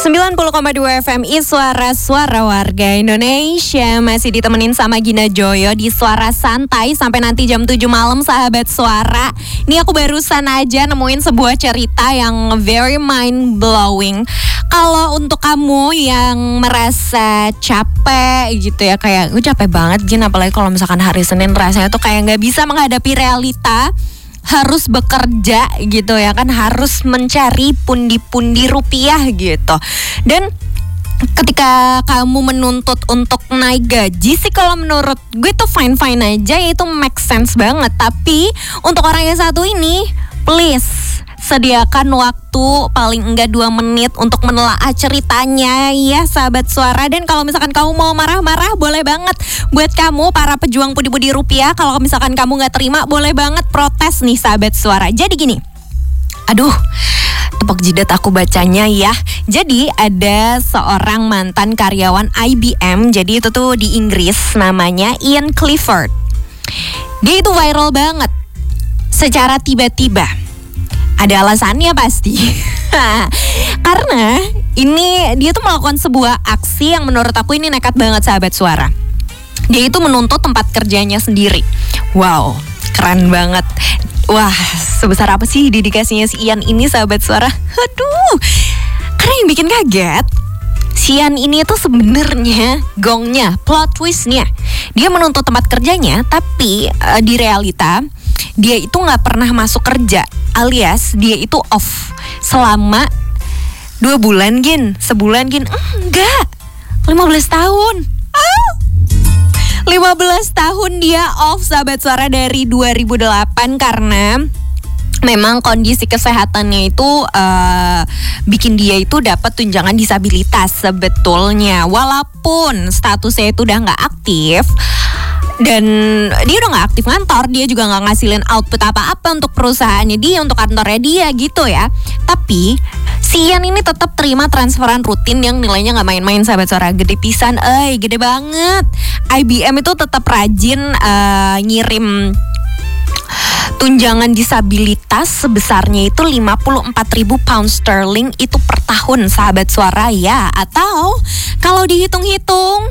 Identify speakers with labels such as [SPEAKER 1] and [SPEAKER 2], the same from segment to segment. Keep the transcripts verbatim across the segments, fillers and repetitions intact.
[SPEAKER 1] sembilan puluh koma dua F M I Suara Suara Warga Indonesia. Masih ditemenin sama Gina Joyo di Suara Santai sampai nanti jam tujuh malam, sahabat suara. Ini aku barusan aja nemuin sebuah cerita yang very mind blowing. Kalau untuk kamu yang merasa capek gitu ya, kayak gue capek banget Gin, apalagi kalau misalkan hari Senin rasanya tuh kayak gak bisa menghadapi realita, harus bekerja gitu ya kan, harus mencari pundi-pundi rupiah gitu. Dan ketika kamu menuntut untuk naik gaji sih, kalau menurut gue tuh fine-fine aja, itu make sense banget. Tapi untuk orang yang satu ini, please sediakan waktu paling enggak dua menit untuk menelaah ceritanya ya sahabat suara. Dan kalau misalkan kamu mau marah-marah, boleh banget. Buat kamu para pejuang pudi-pudi rupiah, kalau misalkan kamu gak terima, boleh banget protes nih sahabat suara. Jadi gini, aduh tepuk jidat aku bacanya ya. Jadi ada seorang mantan karyawan I B M, jadi itu tuh di Inggris, namanya Ian Clifford. Dia itu viral banget secara tiba-tiba. Ada alasannya pasti. Karena ini dia tuh melakukan sebuah aksi yang menurut aku ini nekat banget sahabat suara. Dia itu menuntut tempat kerjanya sendiri. Wow, keren banget. Wah, sebesar apa sih dedikasinya si Ian ini sahabat suara? Aduh, karena yang bikin kaget, si Ian ini tuh sebenarnya gongnya, plot twistnya, dia menuntut tempat kerjanya, tapi uh, di realita dia itu nggak pernah masuk kerja, alias dia itu off selama dua bulan Gin, sebulan Gin, enggak, lima belas tahun. Oh. lima belas tahun dia off sahabat suara dari dua ribu delapan karena memang kondisi kesehatannya itu uh, bikin dia itu dapat tunjangan disabilitas sebetulnya. Walaupun statusnya itu udah gak aktif dan dia udah gak aktif ngantor, dia juga gak ngasilin output apa-apa untuk perusahaannya dia, untuk kantornya dia gitu ya. Tapi si Ian ini tetap terima transferan rutin yang nilainya gak main-main sahabat suara. Gede pisan, eh gede banget. I B M itu tetap rajin uh, ngirim tunjangan disabilitas sebesarnya itu lima puluh empat ribu pound sterling itu per tahun sahabat suara ya. Atau kalau dihitung-hitung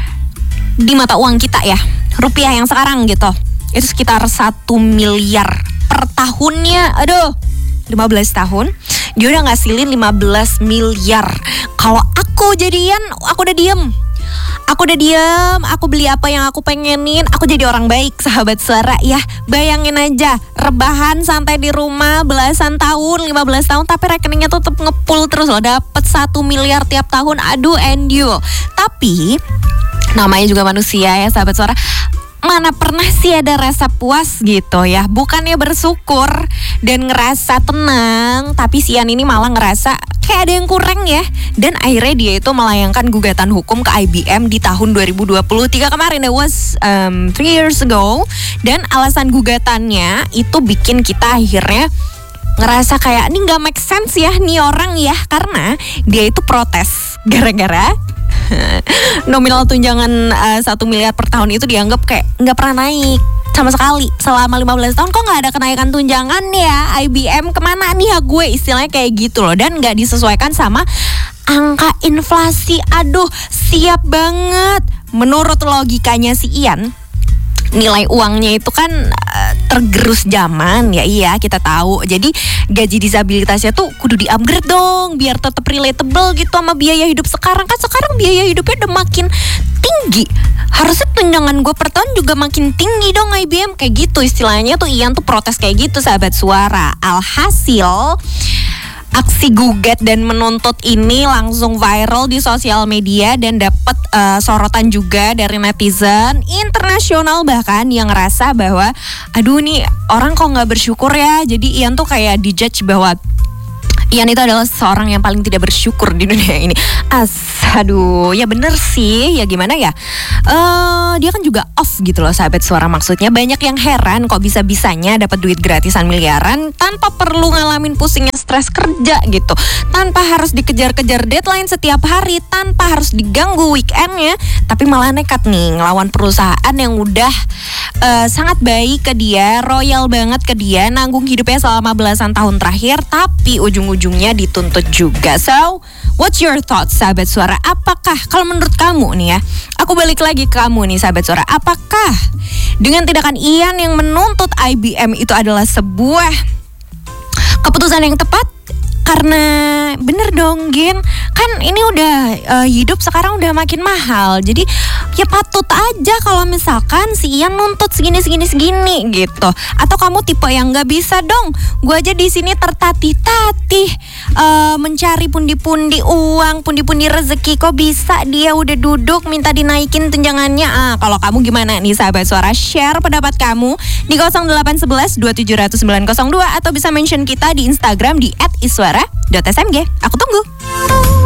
[SPEAKER 1] di mata uang kita ya, rupiah yang sekarang gitu, itu sekitar satu miliar per tahunnya. Aduh, lima belas tahun dia udah ngasilin lima belas miliar. Kalau aku jadian, aku udah diem. Aku udah diem, aku beli apa yang aku pengenin, aku jadi orang baik sahabat suara ya. Bayangin aja, rebahan santai di rumah belasan tahun, lima belas tahun, tapi rekeningnya tuh tetap ngepul terus loh, dapet satu miliar tiap tahun. Aduh, and you. Tapi namanya juga manusia ya sahabat suara, mana pernah sih ada rasa puas gitu ya, bukannya bersyukur dan ngerasa tenang, tapi si Ian ini malah ngerasa kayak ada yang kurang ya. Dan akhirnya dia itu melayangkan gugatan hukum ke I B M di tahun dua ribu dua puluh tiga kemarin, it was um, three years ago. Dan alasan gugatannya itu bikin kita akhirnya ngerasa kayak ini gak make sense ya nih orang ya, karena dia itu protes gara-gara nominal tunjangan uh, satu miliar per tahun itu dianggap kayak nggak pernah naik sama sekali selama lima belas tahun. Kok nggak ada kenaikan tunjangan ya I B M, kemana nih ya gue, istilahnya kayak gitu loh. Dan nggak disesuaikan sama angka inflasi. Aduh, siap banget. Menurut logikanya si Ian, nilai uangnya itu kan uh, tergerus zaman ya, iya kita tahu. Jadi gaji disabilitasnya tuh kudu di-upgrade dong biar tetap relatable gitu sama biaya hidup sekarang. Kan sekarang biaya hidupnya udah makin tinggi, harusnya tunjangan gue per tahun juga makin tinggi dong I B M, kayak gitu istilahnya tuh. Ian tuh protes kayak gitu sahabat suara. Alhasil aksi gugat dan menuntut ini langsung viral di sosial media dan dapat uh, sorotan juga dari netizen internasional bahkan, yang ngerasa bahwa aduh nih orang kok nggak bersyukur ya. Jadi Ian tuh kayak dijudge bahwa Ian itu adalah seorang yang paling tidak bersyukur di dunia ini. As, aduh, ya bener sih, ya gimana ya? Uh, dia kan juga off gitu loh sahabat suara. Maksudnya banyak yang heran kok bisa-bisanya dapat duit gratisan miliaran tanpa perlu ngalamin pusingnya stres kerja gitu, tanpa harus dikejar-kejar deadline setiap hari, tanpa harus diganggu weekendnya, tapi malah nekat nih ngelawan perusahaan yang udah uh, sangat baik ke dia, royal banget ke dia, nanggung hidupnya selama belasan tahun terakhir, tapi ujung-ujungnya ujung-ujungnya dituntut juga. So, what's your thoughts, sahabat suara? Apakah kalau menurut kamu nih ya, aku balik lagi ke kamu nih sahabat suara, apakah dengan tindakan Ian yang menuntut I B M itu adalah sebuah keputusan yang tepat? Karena bener dong Gin, kan ini udah uh, hidup sekarang udah makin mahal. Jadi ya patut aja kalau misalkan si Ian nuntut segini segini segini gitu. Atau kamu tipe yang nggak bisa dong, gue aja di sini tertatih-tatih uh, mencari pundi-pundi uang, pundi-pundi rezeki, kok bisa dia udah duduk minta dinaikin tunjangannya. Ah, kalau kamu gimana nih sahabat suara? Share pendapat kamu di nol delapan satu satu dua tujuh nol nol sembilan nol dua atau bisa mention kita di Instagram di et iswara dot s m g. Aku tunggu.